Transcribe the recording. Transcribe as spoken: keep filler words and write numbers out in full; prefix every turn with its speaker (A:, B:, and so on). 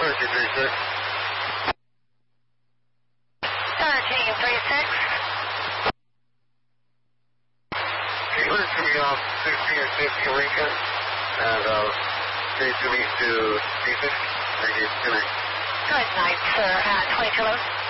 A: thirteen three six.
B: thirteen three six.
A: Caitlin, coming off sixteen fifty Lincoln, and uh, three two eight to D six. Thank you. Good night.
B: Good night, sir. At twenty-two eleven.